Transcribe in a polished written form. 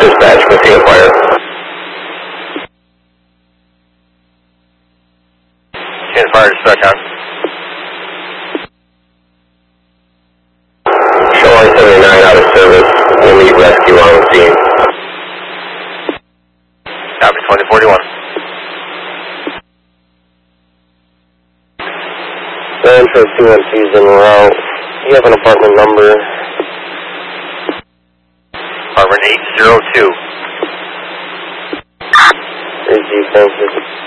dispatch, proceed fire. Can't fire dispatch on. Shoreline 79 out of service. We'll need rescue on scene. Copy 2041. Rancho 212's en route. You have an apartment number? Apartment 802. Thank you.